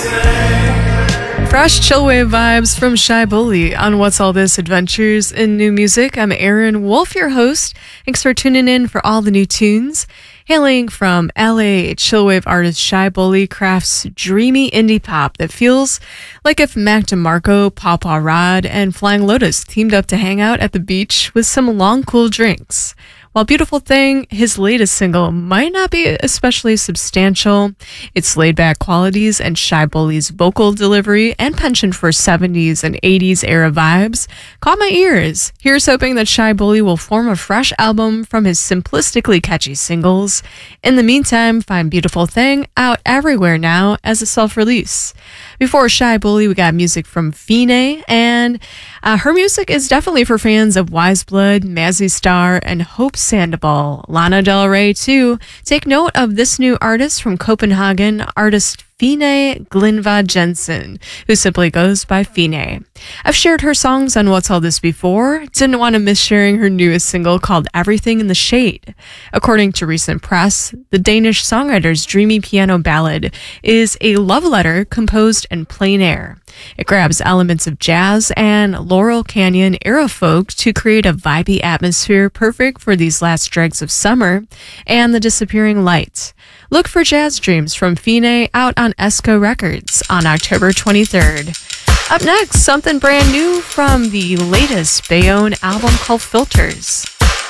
Fresh chillwave vibes from Shy Bully on What's All This Adventures in New Music. I'm Aaron Wolf, your host. Thanks for tuning in for all the new tunes. Hailing from LA, chillwave artist Shy Bully crafts dreamy indie pop that feels like if Mac DeMarco, Papa Rod, and Flying Lotus teamed up to hang out at the beach with some long, cool drinks. While Beautiful Thing, his latest single, might not be especially substantial, its laid-back qualities and Shy Bully's vocal delivery and penchant for 70s and 80s era vibes caught my ears. Here's hoping that Shy Bully will form a fresh album from his simplistically catchy singles. In the meantime, find Beautiful Thing out everywhere now as a self-release. Before Shy Bully, we got music from Fine, and her music is definitely for fans of Wise Blood, Mazzy Star, and Hope Sandoval. Lana Del Rey, too. Take note of this new artist from Copenhagen, artist Fine Glinva Jensen, who simply goes by Fine. I've shared her songs on What's All This before. Didn't want to miss sharing her newest single called Everything in the Shade. According to recent press, the Danish songwriter's dreamy piano ballad is a love letter composed in plein air. It grabs elements of jazz and Laurel Canyon era folk to create a vibey atmosphere perfect for these last dregs of summer and the disappearing light. Look for Jazz Dreams from Fine out on Esco Records on October 23rd. Up next, something brand new from the latest Bayonne album called Filters.